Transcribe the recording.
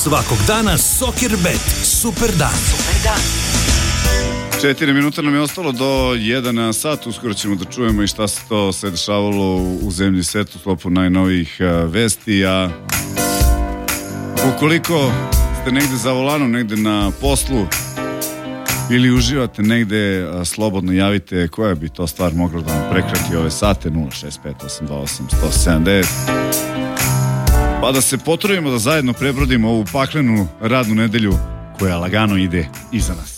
Svakog dana Soccerbet. Super dan. 4 minuta nam je ostalo do 1 sat. Uskoro ćemo da čujemo i šta se to sve dešavalo u zemlji i svetu u sklopu najnovijih vesti. A ukoliko ste negde za volanom, negde na poslu ili uživate negde, slobodno javite koja bi to stvar mogla da vam prekrati ove sate. 065-828-179, pa da se potrudimo da zajedno prebrodimo ovu paklenu radnu nedelju koja lagano ide iza nas.